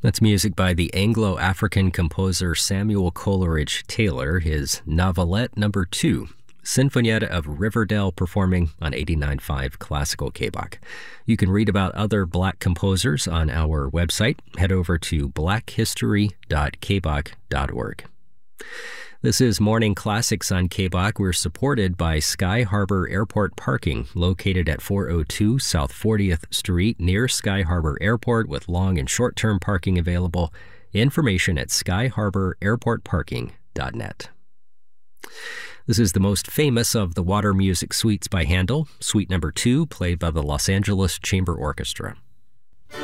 That's music by the Anglo-African composer Samuel Coleridge Taylor, his Novelette No. 2, Sinfonietta of Riverdale, performing on 89.5 Classical KBOC. You can read about other Black composers on our website. Head over to blackhistory.kbok.org. This is Morning Classics on KBOC. We're supported by Sky Harbor Airport Parking, located at 402 South 40th Street near Sky Harbor Airport, with long and short-term parking available. Information at skyharbor.airportparking.net. This is the most famous of the water music suites by Handel, Suite No. 2, played by the Los Angeles Chamber Orchestra.